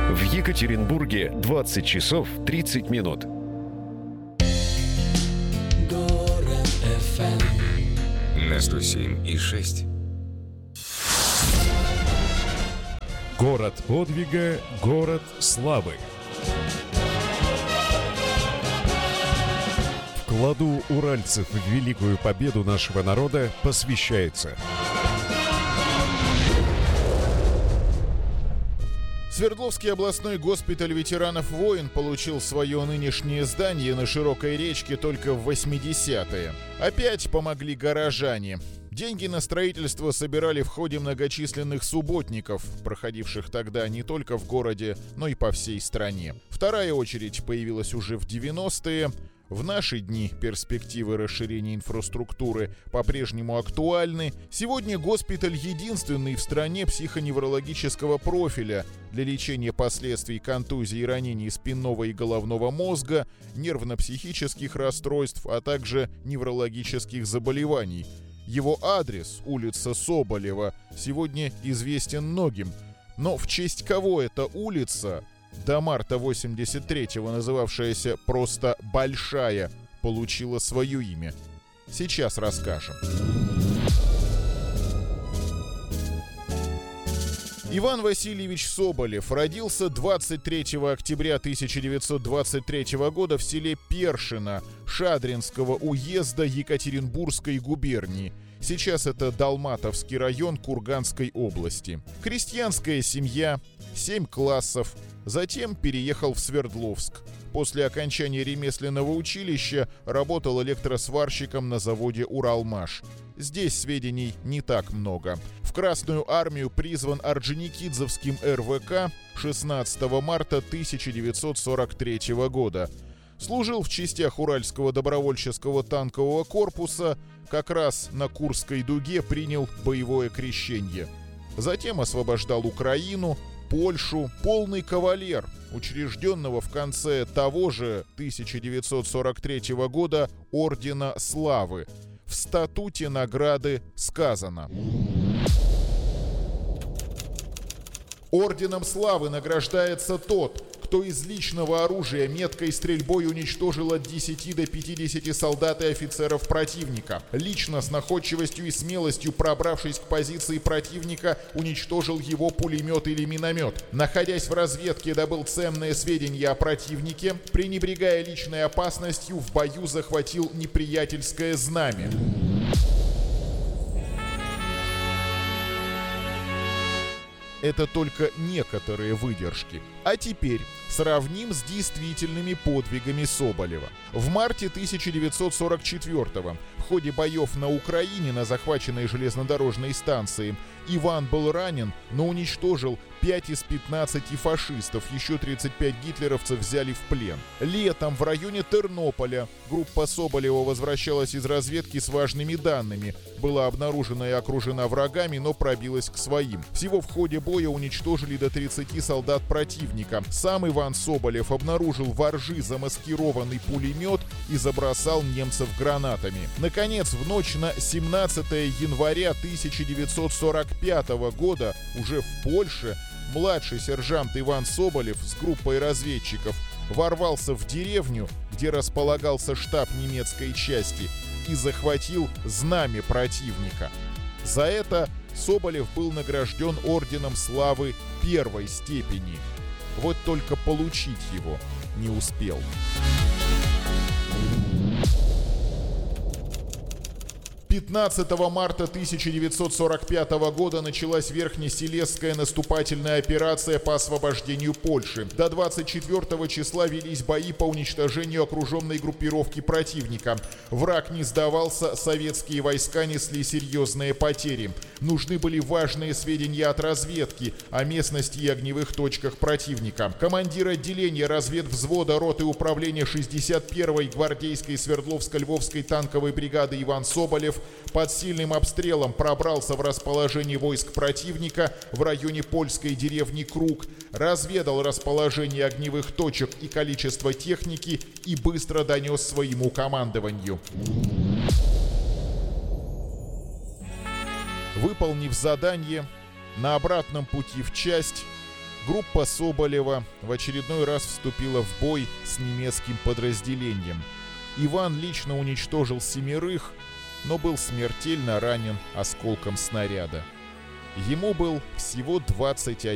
В Екатеринбурге 20 часов 30 минут. Город FM на 107,6. Город подвига, город славы. Вкладу уральцев в великую победу нашего народа посвящается. Свердловский областной госпиталь ветеранов войн получил свое нынешнее здание на Широкой речке только в 80-е. Опять помогли горожане. Деньги на строительство собирали в ходе многочисленных субботников, проходивших тогда не только в городе, но и по всей стране. Вторая очередь появилась уже в 90-е. В наши дни перспективы расширения инфраструктуры по-прежнему актуальны. Сегодня госпиталь единственный в стране психоневрологического профиля для лечения последствий контузий и ранений спинного и головного мозга, нервно-психических расстройств, а также неврологических заболеваний. Его адрес, улица Соболева, сегодня известен многим. Но в честь кого эта улица, до марта 83-го называвшаяся просто «Большая», получила свое имя? Сейчас расскажем. Иван Васильевич Соболев родился 23 октября 1923 года в селе Першино Шадринского уезда Екатеринбургской губернии. Сейчас это Долматовский район Курганской области. Крестьянская семья, 7 классов. Затем переехал в Свердловск. После окончания ремесленного училища работал электросварщиком на заводе «Уралмаш». Здесь сведений не так много. В Красную армию призван Орджоникидзевским РВК 16 марта 1943 года. Служил в частях Уральского добровольческого танкового корпуса, как раз на Курской дуге принял боевое крещение. Затем освобождал Украину, Польшу, полный кавалер учрежденного в конце того же 1943 года Ордена Славы. В статуте награды сказано: Орденом Славы награждается тот, кто из личного оружия меткой стрельбой уничтожил от 10 до 50 солдат и офицеров противника. Лично с находчивостью и смелостью, пробравшись к позиции противника, уничтожил его пулемет или миномет. Находясь в разведке, добыл ценные сведения о противнике. Пренебрегая личной опасностью, в бою захватил неприятельское знамя. Это только некоторые выдержки. А теперь сравним с действительными подвигами Соболева. В марте 1944-го в ходе боев на Украине на захваченной железнодорожной станции Иван был ранен, но уничтожил 5 из 15 фашистов, еще 35 гитлеровцев взяли в плен. Летом в районе Тернополя группа Соболева возвращалась из разведки с важными данными. Была обнаружена и окружена врагами, но пробилась к своим. Всего в ходе боя уничтожили до 30 солдат противника. Сам Иван Соболев обнаружил во ржи замаскированный пулемет и забросал немцев гранатами. Наконец, в ночь на 17 января 1945 года уже в Польше младший сержант Иван Соболев с группой разведчиков ворвался в деревню, где располагался штаб немецкой части, и захватил знамя противника. За это Соболев был награжден Орденом Славы первой степени. Вот только получить его не успел. 15 марта 1945 года началась Верхнеселесская наступательная операция по освобождению Польши. До 24 числа велись бои по уничтожению окруженной группировки противника. Враг не сдавался, советские войска несли серьезные потери. Нужны были важные сведения от разведки о местности и огневых точках противника. Командир отделения разведвзвода роты управления 61-й гвардейской Свердловско-Львовской танковой бригады Иван Соболев под сильным обстрелом пробрался в расположение войск противника в районе польской деревни Круг, разведал расположение огневых точек и количество техники и быстро донес своему командованию. Выполнив задание, на обратном пути в часть Группа Соболева в очередной раз вступила в бой с немецким подразделением. Иван лично уничтожил 7, но был смертельно ранен осколком снаряда. Ему был всего 21